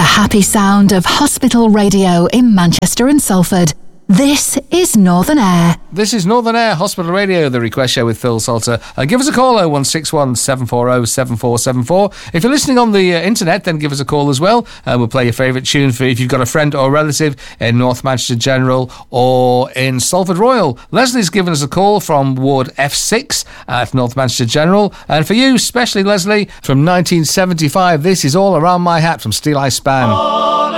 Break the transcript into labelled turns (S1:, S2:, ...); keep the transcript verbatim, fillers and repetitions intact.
S1: happy sound of hospital radio in Manchester and Salford. This is Northern Air.
S2: This is Northern Air Hospital Radio, the request show with Phil Salter. Uh, give us a call, oh one six one, seven four oh, seven four seven four. If you're listening on the uh, internet, then give us a call as well. Uh, we'll play your favourite tune for if you've got a friend or relative in North Manchester General or in Salford Royal. Leslie's given us a call from Ward F six at North Manchester General. And for you, especially Leslie, from nineteen seventy-five, this is All Around My Hat from Steel Eye Span. Oh!